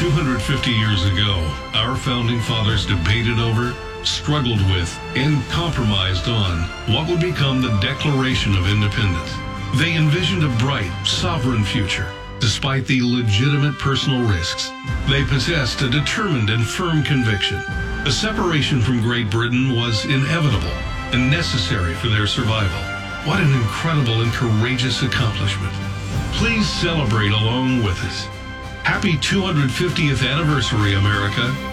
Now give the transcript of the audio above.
250 years ago, our founding fathers debated over, struggled with, and compromised on what would become the Declaration of Independence. They envisioned a bright, sovereign future, despite the legitimate personal risks. They possessed a determined and firm conviction. A separation from Great Britain was inevitable and necessary for their survival. What an incredible and courageous accomplishment. Please celebrate along with us. Happy 250th anniversary, America.